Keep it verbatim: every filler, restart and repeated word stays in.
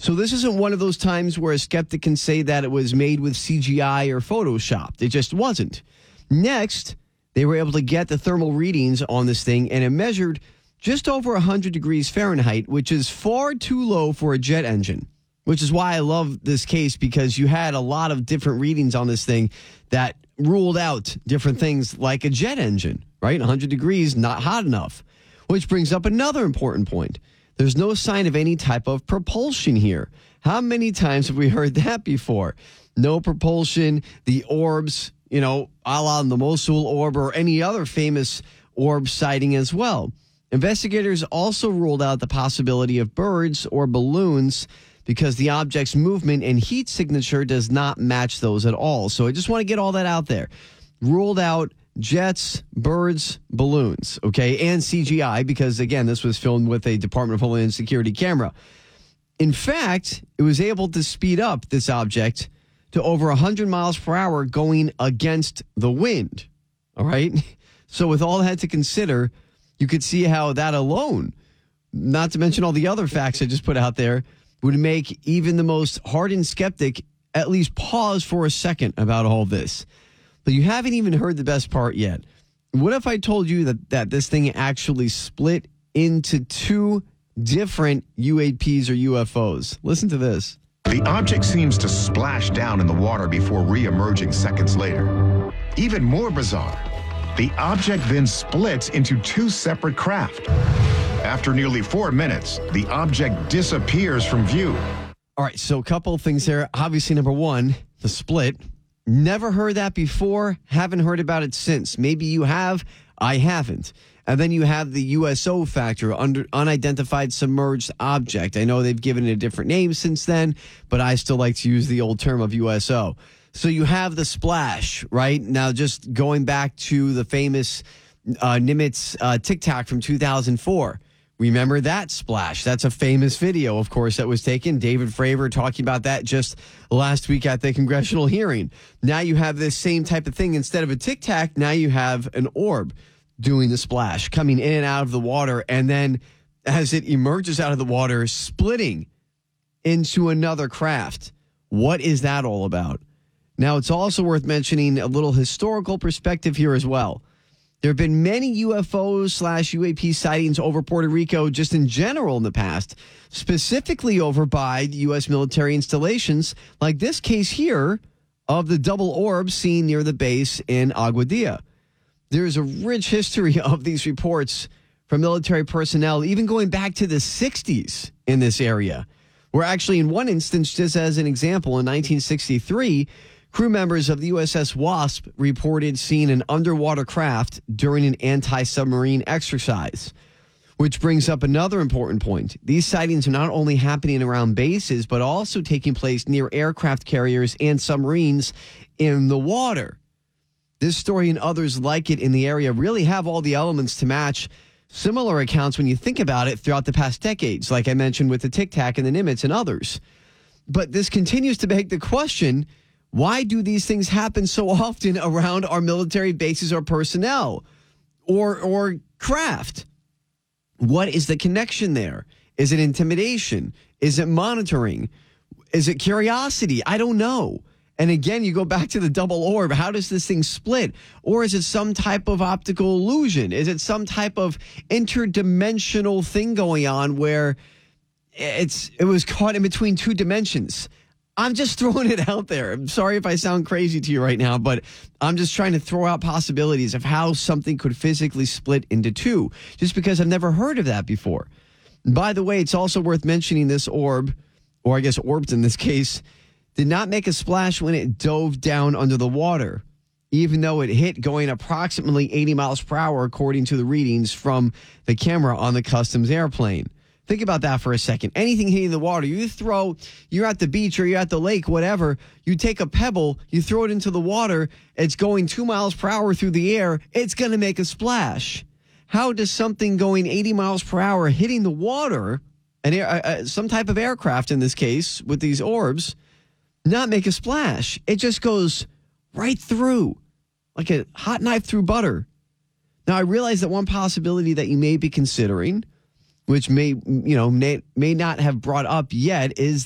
So this isn't one of those times where a skeptic can say that it was made with C G I or Photoshopped. It just wasn't. Next, they were able to get the thermal readings on this thing, and it measured just over one hundred degrees Fahrenheit, which is far too low for a jet engine, which is why I love this case, because you had a lot of different readings on this thing that ruled out different things like a jet engine, right? one hundred degrees, not hot enough, which brings up another important point. There's no sign of any type of propulsion here. How many times have we heard that before? No propulsion, the orbs, you know, a la the Mosul orb or any other famous orb sighting as well. Investigators also ruled out the possibility of birds or balloons because the object's movement and heat signature does not match those at all. So I just want to get all that out there. Ruled out jets, birds, balloons, okay, and C G I, because, again, this was filmed with a Department of Homeland Security camera. In fact, it was able to speed up this object to over one hundred miles per hour going against the wind, all right? So with all that to consider, you could see how that alone, not to mention all the other facts I just put out there, would make even the most hardened skeptic at least pause for a second about all this. But you haven't even heard the best part yet. What if I told you that, that this thing actually split into two different U A Ps or U F Os? Listen to this. The object seems to splash down in the water before re-emerging seconds later. Even more bizarre, the object then splits into two separate craft. After nearly four minutes, the object disappears from view. All right, so a couple of things there. Obviously, number one, the split. Never heard that before. Haven't heard about it since. Maybe you have. I haven't. And then you have the U S O factor, under unidentified submerged object. I know they've given it a different name since then, but I still like to use the old term of U S O. So you have the splash, right? Now, just going back to the famous uh, Nimitz uh, Tic Tac from two thousand four. Remember that splash? That's a famous video, of course, that was taken. David Fravor talking about that just last week at the congressional hearing. Now you have this same type of thing. Instead of a Tic Tac, now you have an orb doing the splash, coming in and out of the water, and then as it emerges out of the water, splitting into another craft. What is that all about? Now, it's also worth mentioning a little historical perspective here as well. There have been many U F Os slash U A P sightings over Puerto Rico just in general in the past, specifically over by U S military installations, like this case here of the double orb seen near the base in Aguadilla. There's a rich history of these reports from military personnel, even going back to the sixties in this area, where actually in one instance, just as an example, in nineteen sixty-three, crew members of the U S S Wasp reported seeing an underwater craft during an anti-submarine exercise, which brings up another important point. These sightings are not only happening around bases, but also taking place near aircraft carriers and submarines in the water. This story and others like it in the area really have all the elements to match similar accounts when you think about it throughout the past decades, like I mentioned with the Tic Tac and the Nimitz and others. But this continues to beg the question, why do these things happen so often around our military bases or personnel or or craft? What is the connection there? Is it intimidation? Is it monitoring? Is it curiosity? I don't know. And again, you go back to the double orb. How does this thing split? Or is it some type of optical illusion? Is it some type of interdimensional thing going on where it's it was caught in between two dimensions? I'm just throwing it out there. I'm sorry if I sound crazy to you right now, but I'm just trying to throw out possibilities of how something could physically split into two, just because I've never heard of that before. By the way, it's also worth mentioning this orb, or I guess orbs in this case, did not make a splash when it dove down under the water, even though it hit going approximately eighty miles per hour, according to the readings from the camera on the Customs airplane. Think about that for a second. Anything hitting the water, you throw, you're at the beach or you're at the lake, whatever, you take a pebble, you throw it into the water, it's going two miles per hour through the air, it's going to make a splash. How does something going eighty miles per hour hitting the water, an air, uh, some type of aircraft in this case with these orbs, not make a splash? It just goes right through, like a hot knife through butter. Now, I realize that one possibility that you may be considering, which may, you know, may, may not have brought up yet, is